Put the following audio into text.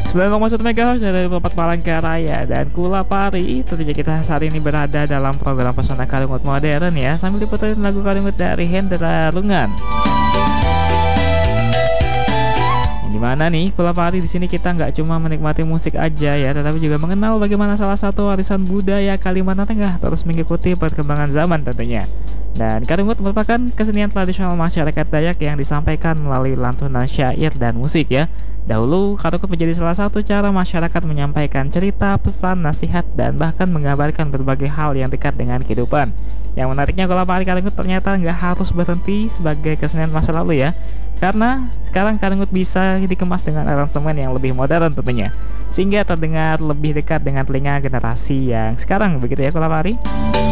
90,1 MHz dari tempat Palangkaraya dan Kula Pari. Tentunya kita saat ini berada dalam program Pesona Karingut Modern ya, sambil diputerin lagu Karingut dari Hendra Lungan. Dimana nih Kula Pari di sini kita nggak cuma menikmati musik aja ya, tetapi juga mengenal bagaimana salah satu warisan budaya Kalimantan Tengah terus mengikuti perkembangan zaman tentunya. Dan Karingut merupakan kesenian tradisional masyarakat Dayak yang disampaikan melalui lantunan syair dan musik ya. Dahulu Karingut menjadi salah satu cara masyarakat menyampaikan cerita, pesan, nasihat, dan bahkan menggambarkan berbagai hal yang dekat dengan kehidupan. Yang menariknya Kula Pari Karingut ternyata nggak harus berhenti sebagai kesenian masa lalu ya, karena sekarang Karingut bisa dikemas dengan aransemen yang lebih modern tentunya, sehingga terdengar lebih dekat dengan telinga generasi yang sekarang, begitu ya Kula Pari.